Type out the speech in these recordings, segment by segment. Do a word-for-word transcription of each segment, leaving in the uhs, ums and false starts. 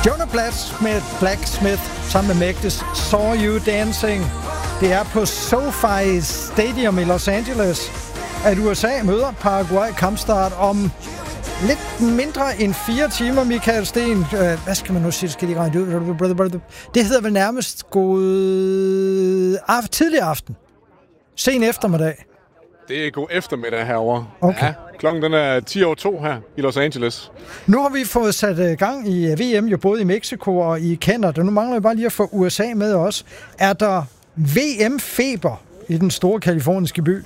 Jonah Blacksmith, Blacksmith sammen med Magdes Saw You Dancing. Det er på SoFi Stadium i Los Angeles, at U S A møder Paraguay. Kampstart om lidt mindre end fire timer, Michael Sten. Hvad skal man nu sige? Skal de regne ud? Det hedder vel nærmest god af- tidlig aften. Sen eftermiddag. Det er god eftermiddag herovre. Okay. Ja, klokken den er ti over to her i Los Angeles. Nu har vi fået sat gang i V M, jo både i Mexico og i Canada. Nu mangler vi bare lige at få U S A med os. Er der V M-feber i den store kaliforniske by?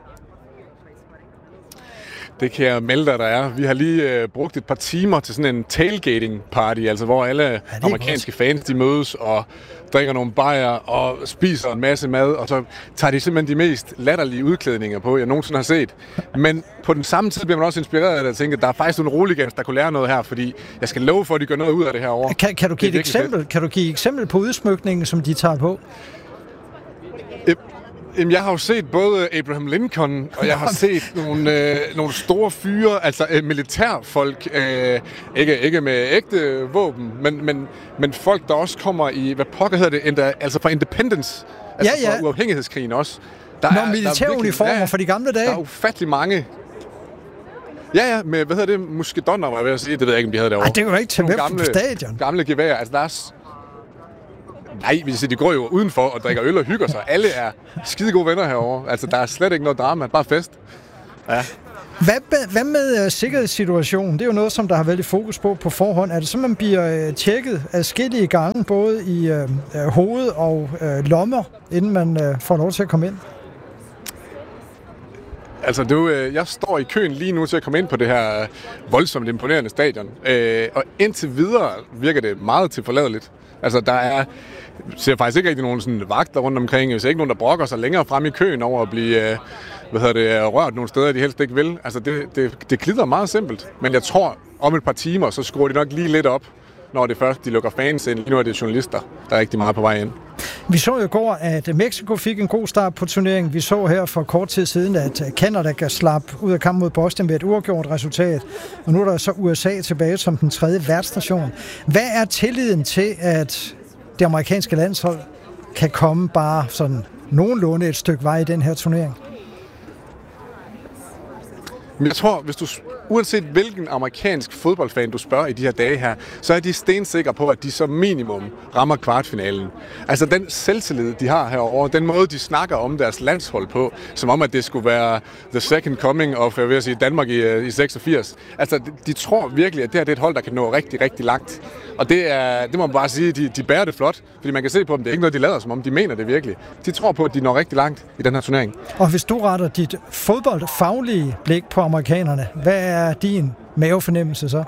Det kan jeg melde dig, der er. Vi har lige øh, brugt et par timer til sådan en tailgating party, altså hvor alle ja, amerikanske fans de mødes og drikker nogle bajer og spiser en masse mad, og så tager de simpelthen de mest latterlige udklædninger på, jeg nogensinde har set. Men på den samme tid bliver man også inspireret af det, at tænke, at der er faktisk nogle roligans, der kunne lære noget her, fordi jeg skal love for, at de gør noget ud af det her over. Kan, kan, du give et eksempel? kan du give et eksempel på udsmykningen, som de tager på? Jamen, jeg har jo set både Abraham Lincoln, og jeg har set nogle, øh, nogle store fyre, altså øh, militærfolk, øh, ikke, ikke med ægte våben, men, men, men folk, der også kommer i, hvad pokker hedder det, Enda, altså fra Independence, altså ja, ja. fra uafhængighedskrigen også. Der Når militæruniformer ja, fra de gamle dage. Der er ufattelig mange. Ja, ja, med, hvad hedder det, muskedonner, var jeg ved at sige, det ved jeg ikke, om de havde derovre. Ej, det var ikke til hvem på stadion. Gamle geværer, altså der er... Nej, vi siger, de går jo udenfor og drikker øl og hygger sig. Alle er skide gode venner herovre. Altså, der er slet ikke noget drama. Bare fest. Ja. Hvad med, hvad med uh, sikkerhedssituationen? Det er jo noget, som der har været lidt fokus på på forhånd. Er det så, man bliver uh, tjekket adskillige gange, både i uh, uh, hoved og uh, lommer, inden man uh, får lov til at komme ind? Altså, du, øh, jeg står i køen lige nu til at komme ind på det her voldsomt imponerende stadion. Øh, og indtil videre virker det meget tilforladeligt. Altså, der er ser faktisk ikke rigtig nogen sådan vagter rundt omkring. Jeg ser ikke nogen, der brokker sig længere frem i køen over at blive øh, hvad hedder det, rørt nogle steder, de helst ikke vil. Altså, det, det, det glider meget simpelt. Men jeg tror, om et par timer, så skruer de nok lige lidt op, når det først de lukker fans ind. Lige nu er det journalister, der er rigtig meget på vej ind. Vi så jo i går, at Mexico fik en god start på turneringen. Vi så her for kort tid siden, at Canada slap ud af kampen mod Boston med et uafgjort resultat. Og nu er der så U S A tilbage som den tredje værtsnation. Hvad er tilliden til, at det amerikanske landshold kan komme bare sådan nogenlunde et stykke vej i den her turnering? Men jeg tror, hvis du, uanset hvilken amerikansk fodboldfan du spørger i de her dage her, så er de stensikre på, at de som minimum rammer kvartfinalen. Altså den selvtillid, de har herovre, den måde, de snakker om deres landshold på, som om, at det skulle være the second coming of, jeg vil sige, Danmark i, i seksogfirs. Altså, de, de tror virkelig, at det her det er et hold, der kan nå rigtig, rigtig langt. Og det, er, det må man bare sige, de, de bærer det flot, fordi man kan se på dem, det er ikke noget, de lader, som om de mener det virkelig. De tror på, at de når rigtig langt i den her turnering. Og hvis du retter dit fodboldfaglige blik på amerikanerne, hvad er din mavefornemmelse så?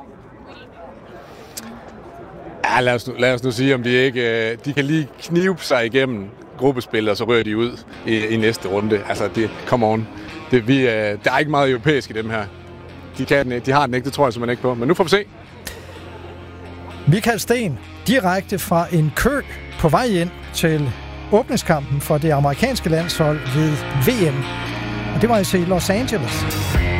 Ja, lad os nu, lad os nu sige, om de ikke de kan lige knibe sig igennem gruppespillet, og så rører de ud i, i næste runde. Altså, det, come on. Det, vi, der er ikke meget europæisk i dem her. De, kan, de har den ikke, det tror jeg simpelthen ikke på. Men nu får vi se. Michael Sten, direkte fra en kø på vej ind til åbningskampen for det amerikanske landshold ved V M. Og det var altså i Los Angeles.